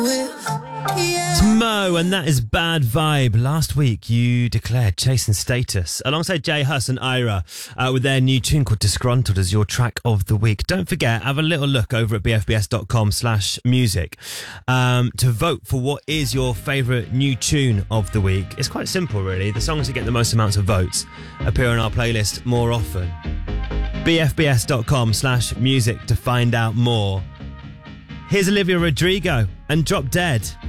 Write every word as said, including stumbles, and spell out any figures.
It's Mo, and that is Bad Vibe. Last week, you declared Chasing Status alongside Jay Huss and Ira uh, with their new tune called Disgruntled as your track of the week. Don't forget, have a little look over at bfbs.com slash music um, to vote for what is your favourite new tune of the week. It's quite simple, really. The songs that get the most amounts of votes appear on our playlist more often. bfbs.com slash music to find out more. Here's Olivia Rodrigo and Drop Dead.